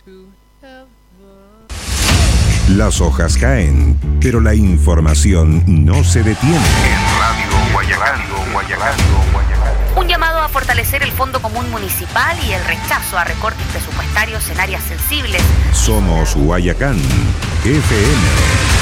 Las hojas caen, pero la información no se detiene. En Radio Guayacán. Un llamado a fortalecer el Fondo Común Municipal y el rechazo a recortes presupuestarios en áreas sensibles. Somos Guayacán FM.